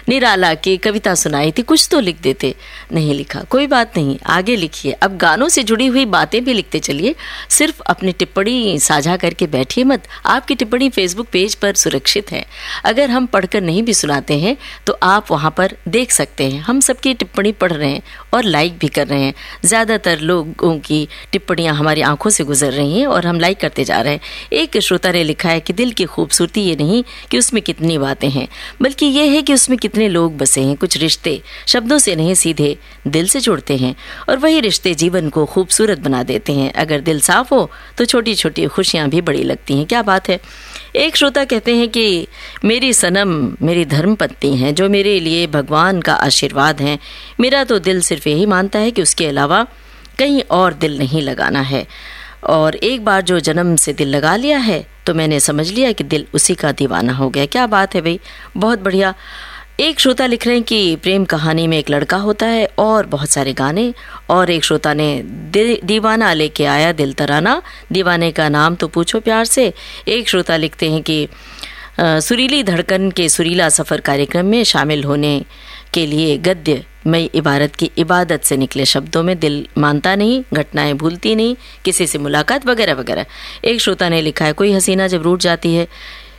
निराला की कविता सुनाई थी, कुछ तो लिख देते। नहीं लिखा, कोई बात नहीं, आगे लिखिए। अब गानों से जुड़ी हुई बातें भी लिखते चलिए, सिर्फ अपनी टिप्पणी साझा करके बैठिए मत। आपकी टिप्पणी फेसबुक पेज पर सुरक्षित है। अगर हम पढ़कर नहीं भी सुनाते हैं तो आप वहाँ पर देख सकते हैं। हम सबकी टिप्पणी पढ़ रहे हैं और लाइक भी कर रहे हैं। ज़्यादातर लोगों की टिप्पणियाँ हमारी आंखों से गुजर रही हैं और हम लाइक करते जा रहे हैं। एक श्रोता ने लिखा है कि दिल की खूबसूरती ये नहीं कि उसमें कितनी बातें हैं, बल्कि ये है कि उसमें कितने लोग बसे हैं। कुछ रिश्ते शब्दों से नहीं, सीधे दिल से जुड़ते हैं और वही रिश्ते जीवन को खूबसूरत बना देते हैं। अगर दिल साफ हो तो छोटी छोटी खुशियाँ भी बड़ी लगती हैं। क्या बात है। एक श्रोता कहते हैं कि मेरी सनम मेरी धर्मपत्नी है, जो मेरे लिए भगवान का आशीर्वाद है। मेरा तो दिल सिर्फ यही मानता है कि उसके अलावा कहीं और दिल नहीं लगाना है, और एक बार जो जन्म से दिल लगा लिया है तो मैंने समझ लिया कि दिल उसी का दीवाना हो गया। क्या बात है भाई, बहुत बढ़िया। एक श्रोता लिख रहे हैं कि प्रेम कहानी में एक लड़का होता है और बहुत सारे गाने, और एक श्रोता ने दीवाना लेके आया दिल तराना, दीवाने का नाम तो पूछो प्यार से। एक श्रोता लिखते हैं कि सुरीली धड़कन के सुरीला सफ़र कार्यक्रम में शामिल होने के लिए गद्य मई इबारत की इबादत से निकले शब्दों में दिल मानता नहीं, घटनाएं भूलती नहीं, किसी से मुलाकात वगैरह वगैरह। एक श्रोता ने लिखा है कोई हसीना जब रूठ जाती है।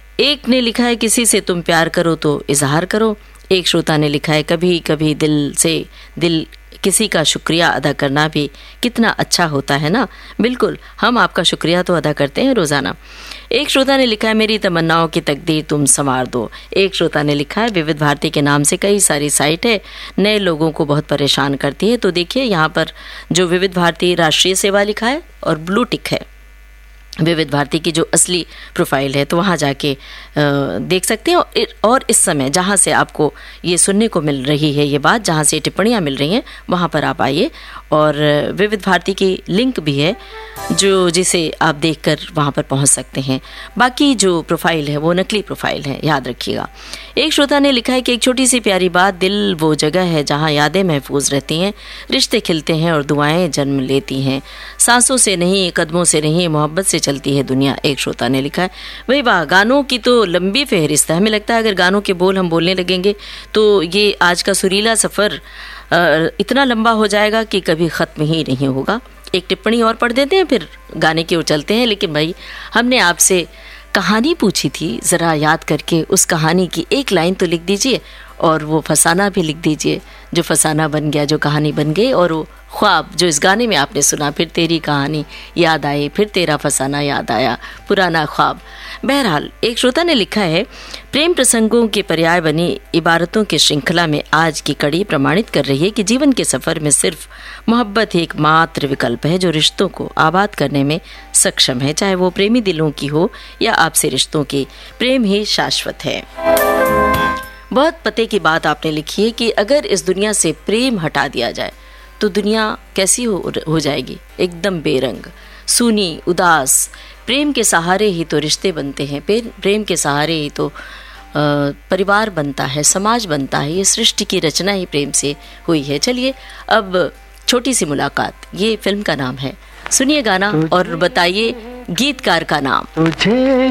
एक ने लिखा है किसी से तुम प्यार करो तो इजहार करो। एक श्रोता ने लिखा है कभी कभी दिल से दिल किसी का शुक्रिया अदा करना भी कितना अच्छा होता है ना। बिल्कुल, हम आपका शुक्रिया तो अदा करते हैं रोज़ाना। एक श्रोता ने लिखा है मेरी तमन्नाओं की तकदीर तुम संवार दो। एक श्रोता ने लिखा है विविध भारती के नाम से कई सारी साइट है, नए लोगों को बहुत परेशान करती है। तो देखिए यहाँ पर जो विविध भारती राष्ट्रीय सेवा लिखा है और ब्लू टिक है विविध भारती की जो असली प्रोफाइल है, तो वहाँ जाके देख सकते हैं। और इस समय जहाँ से आपको ये सुनने को मिल रही है ये बात, जहाँ से टिप्पणियाँ मिल रही हैं, वहाँ पर आप आइए और विविध भारती की लिंक भी है जो जिसे आप देखकर वहाँ पर पहुँच सकते हैं। बाकी जो प्रोफाइल है वो नकली प्रोफाइल है, याद रखिएगा। एक श्रोता ने लिखा है कि एक छोटी सी प्यारी बात, दिल वो जगह है जहाँ यादें महफूज रहती हैं, रिश्ते खिलते हैं और दुआएं जन्म लेती हैं। सांसों से नहीं, कदमों से नहीं, मोहब्बत से चलती है दुनिया। एक श्रोता ने लिखा है वही वाह, गानों की तो लंबी फहरिस्त है। हमें लगता है अगर गानों के बोल हम बोलने लगेंगे तो ये आज का सुरीला सफ़र इतना लंबा हो जाएगा कि कभी ख़त्म ही नहीं होगा। एक टिप्पणी और पढ़ देते हैं, फिर गाने की ओर चलते हैं। लेकिन भाई, हमने आपसे कहानी पूछी थी, ज़रा याद करके उस कहानी की एक लाइन तो लिख दीजिए और वो फसाना भी लिख दीजिए जो फसाना बन गया, जो कहानी बन गई। और वो ख्वाब जो इस गाने में आपने सुना, फिर तेरी कहानी याद आई, फिर तेरा फसाना याद आया, पुराना ख्वाब। बहरहाल, एक श्रोता ने लिखा है प्रेम प्रसंगों के पर्याय बनी इबारतों की श्रृंखला में आज की कड़ी प्रमाणित कर रही है कि जीवन के सफ़र में सिर्फ मोहब्बत ही एकमात्र विकल्प है जो रिश्तों को आबाद करने में सक्षम है, चाहे वो प्रेमी दिलों की हो या आपसे रिश्तों की। प्रेम ही शाश्वत है। बहुत पते की बात आपने लिखी है कि अगर इस दुनिया से प्रेम हटा दिया जाए तो दुनिया कैसी हो जाएगी, एकदम बेरंग, सूनी, उदास। प्रेम के सहारे ही तो रिश्ते बनते हैं, प्रेम के सहारे ही तो परिवार बनता है, समाज बनता है। ये सृष्टि की रचना ही प्रेम से हुई है। चलिए अब छोटी सी मुलाकात, ये फिल्म का नाम है। सुनिए गाना और बताइए गीतकार का नाम। तुझे